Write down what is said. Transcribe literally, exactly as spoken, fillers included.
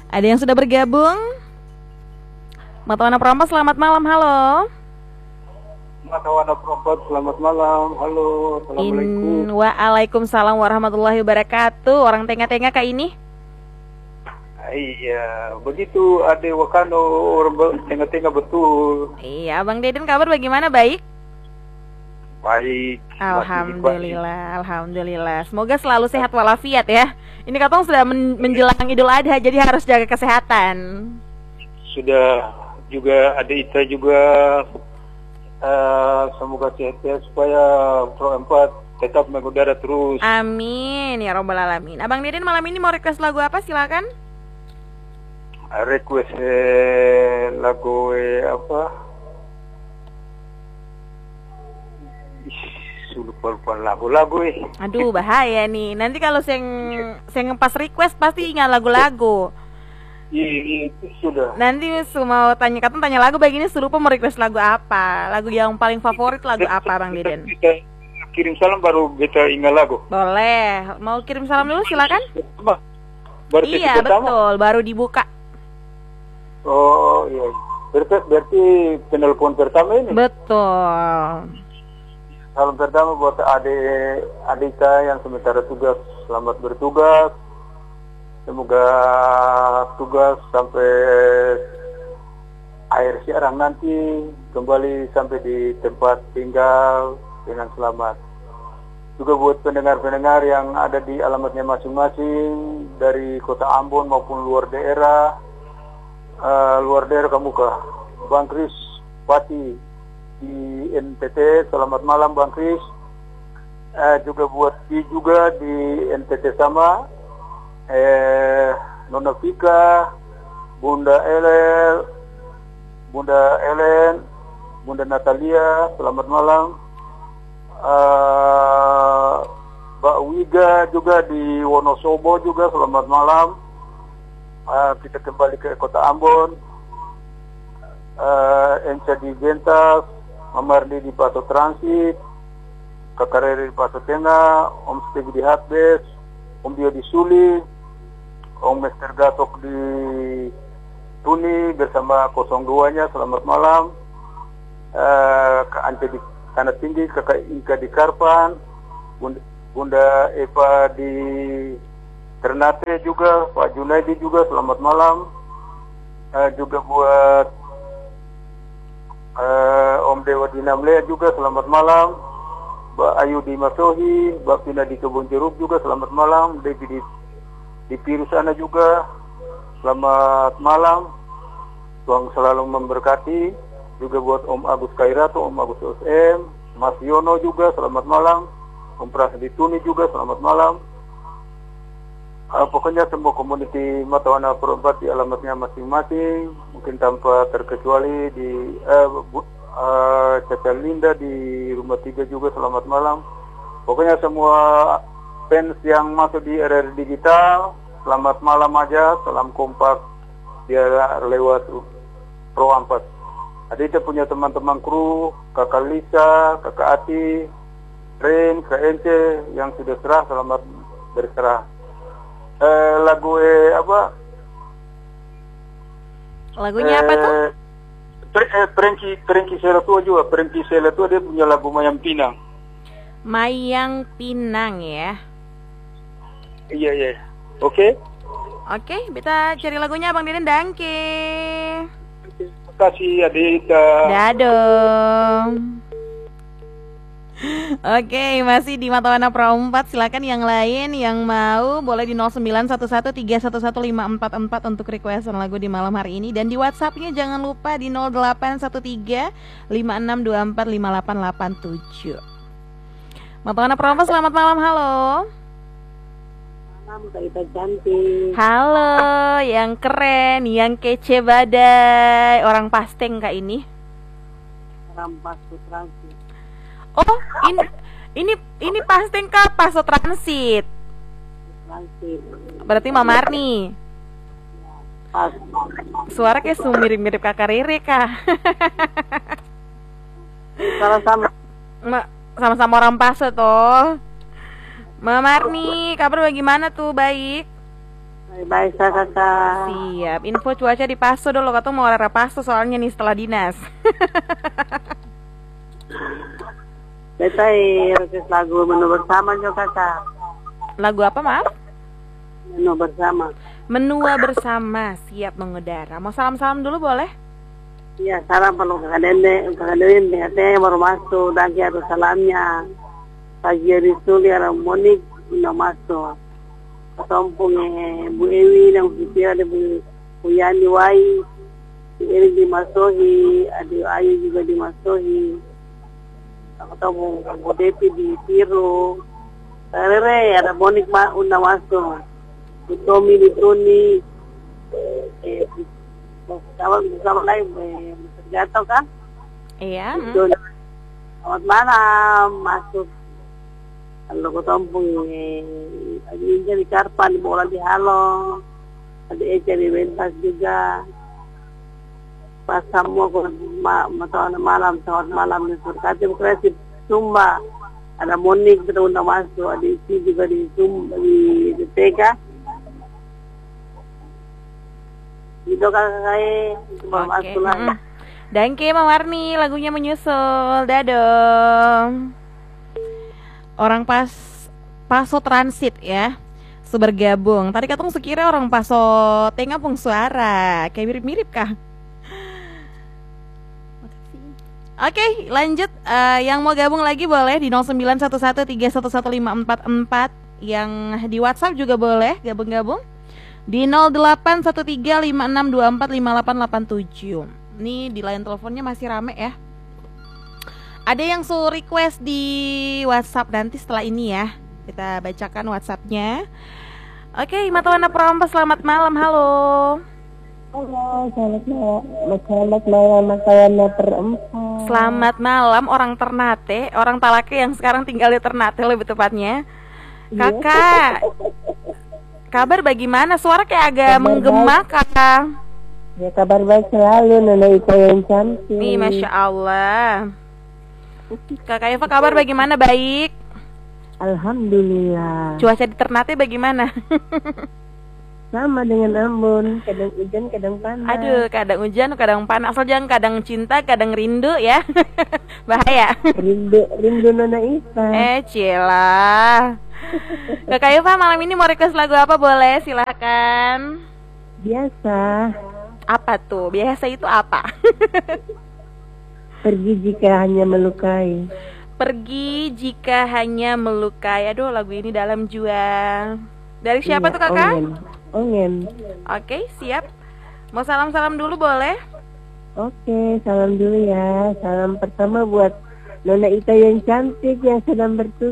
Ada yang sudah bergabung? Matawana Perompas, selamat malam, halo. Matawana Perompas, selamat malam, halo, assalamualaikum. In, waalaikumsalam warahmatullahi wabarakatuh. Orang tengah-tengah kak ini? Iya, begitu ada Wakano, orang tengah-tengah betul. Iya, Bang Deden kabar bagaimana, baik? Baik. Alhamdulillah, alhamdulillah. Semoga selalu sehat walafiat ya. Ini katong sudah men- menjelang Idul Adha, jadi harus jaga kesehatan. Sudah juga ada Ita juga. Uh, semoga sehat ya supaya Pro empat tetap mengudara terus. Amin ya robbal alamin. Abang Deden malam ini mau request lagu apa? Silakan. Request eh, lagu eh, apa? Lupa-lupa lagu-lagu eh. Aduh bahaya nih. Nanti kalau saya saya ngepas request pasti ingat lagu-lagu. Iya, sudah. Nanti mau tanya katanya tanya lagu begini selupa mau request lagu apa? Lagu yang paling favorit lagu apa Bang Deden? Kita kirim salam baru kita ingat lagu. Boleh. Mau kirim salam dulu silakan. Baru iya betul, baru dibuka. Oh iya. Berarti, berarti penelpon pertama ini? Betul. Salam pertama buat adik Adita yang sementara tugas, selamat bertugas. Semoga tugas sampai akhir siaran nanti kembali sampai di tempat tinggal dengan selamat. Juga buat pendengar-pendengar yang ada di alamatnya masing-masing dari kota Ambon maupun luar daerah, uh, luar daerah kamu kah? Bang Kris Pati di N T T, selamat malam Bang Kris. Uh, juga buat Pi juga di N T T sama. Eh, Nona Vika, Bunda Elel, Bunda Ellen, Bunda Natalia, selamat malam. Uh, Mbak Wiga juga di Wonosobo juga, selamat malam. Uh, kita kembali ke kota Ambon. Uh, Enca di Gentas, Mamardi di Paso Transit, Kakarere di Paso Tengah, Om Stegi di Hatbes, Om Dio di Suli, Om Mister Gatok di Tuni bersama nol dua-nya, selamat malam. Uh, Kak Ante di Tanah Tinggi, Kakak Ika di Karpan, Bunda, Bunda Eva di Ternate juga, Pak Junaidi juga, selamat malam. Uh, juga buat uh, Om Dewa di Namlea juga, selamat malam. Mbak Ayu di Masohi, Mbak Pina di Kebun Jeruk juga, selamat malam. Devi di di Piru sana juga, selamat malam. Tuhan selalu memberkati. Juga buat Om Agus Kairato, Om Agus S M, Mas Yono juga, selamat malam. Om Pras di Tuni juga, selamat malam. Uh, pokoknya semua komuniti Matawana Perompat di alamatnya masing-masing, mungkin tanpa terkecuali di uh, bu, uh, Caca Linda di Rumah Tiga juga, selamat malam. Pokoknya semua fans yang masuk di R R Digital, selamat malam aja, salam kompak dia lewat Pro empat. Adita punya teman-teman kru, Kakak Lisa, Kakak Ati, Ren, Kak Ence yang sudah serah, selamat berserah. Eh, lagu eh, apa? Lagunya eh, apa tuh? Eh, Prenki Prenki Selatua juga, Prenki Selatua dia punya lagu Mayang Pinang. Mayang Pinang ya. Iya, iya. Oke. Okay. Oke, okay, kita cari lagunya Bang Deden, dangke. Terima kasih Adita. Dadah. Oke, okay, masih di Matawana Pro empat. Silakan yang lain yang mau boleh di nol sembilan satu satu tiga satu satu lima empat empat untuk requestan lagu di malam hari ini. Dan di WhatsApp-nya jangan lupa di nol delapan satu tiga lima enam dua empat lima delapan delapan tujuh. Matawana Pro empat, selamat malam, halo. Malam Kak Ita cantik. Halo, yang keren, yang kece badai. Orang Pasteng Kak ini. Rampas Transit. Oh, ini ini ini Pasteng Kak, Paso Transit. Transit. Berarti Mama Marni. Pas. Suara kayak mirip-mirip Kakak Rere Kak. Sama-sama. Ma, sama-sama orang Paso toh. Mama Marni, kabar bagaimana tuh? Baik. Baik, kakak. Siap. Info cuaca di Paso dulu, katong mau arah Paso soalnya nih setelah dinas. Kita request lagu Menu Bersama juga kakak. Lagu apa maaf? Menu Bersama. Menua bersama. Siap mengudara. Mau salam-salam dulu boleh? Iya, salam perlu kakak Dende, kakak Dende, katanya baru masuk, lagi ada salamnya. Pagi hari Suli, ada Monik, udah masuk. Ketompong eh, Bu Ewi, dan Bu Siti, ada Bu, Bu Yani Wai, Bu Erik dimasuhi, ada Ayu juga dimasuhi. Ketompong Bu Depi di Piro. Karere, ada Monik, udah masuk. Bu Tommy di Tuni, eh, kawan bersama lain, eh, jatuh kan? Iya. mm. Itu, selamat malam, masuk. Kalau ketompong eh, ada Inja di Karpan, di Bola di Halo, ada Eca di Bentas juga. Pas semua selamat malam, selamat malam di Surkatim Kreatif Sumba. Ada Monik kita undang masuk, ada Isi juga di Sumba di, di T K. Itu kakak cuma Oke. masuk lah. mm. Danke Mama Warni, lagunya menyusul. Dadah. Orang pas Paso Transit ya, sebergabung. Tadi katong sekira orang Paso Tengah Pung Suara, kayak mirip-mirip kah? Oke, lanjut. Uh, yang mau gabung lagi boleh di nol sembilan satu satu tiga satu satu lima empat empat. Yang di WhatsApp juga boleh gabung-gabung di nol delapan satu tiga lima enam dua empat lima delapan delapan tujuh. Nih di line teleponnya masih rame ya. Ada yang suruh request di WhatsApp, nanti setelah ini ya kita bacakan WhatsAppnya. Oke, Mata Warna Perompas, selamat malam, halo. Halo, selamat malam. Selamat malam, Mata Warna Perempat. Selamat malam orang Ternate, orang Talake yang sekarang tinggal di Ternate lebih tepatnya. Kakak, kabar bagaimana? Suara kayak agak Kabar menggema, baik. kakak. Ya, kabar baik selalu, Nona Ika yang cantik. Nih, Masya Allah. Kakak Eva, kabar bagaimana? Baik. Alhamdulillah. Cuaca di Ternate bagaimana? Sama dengan Ambon, kadang hujan, kadang panas. Aduh, kadang hujan, kadang panas. Asal jangan kadang cinta, kadang rindu ya. Bahaya. Rindu, rindu Nona Ika. Eh, cila. Kakak Eva, malam ini mau request lagu apa boleh? Silahkan. Biasa. Apa tuh? Biasa itu apa? Pergi jika hanya melukai. Pergi jika hanya melukai. Aduh, lagu ini dalam jua. Dari siapa Iya, tuh kakak? Ongen. Ongen. Oke, siap. Mau salam-salam dulu boleh? Oke, salam dulu ya. Salam pertama buat Nona Ita yang cantik yang sedang bertugas.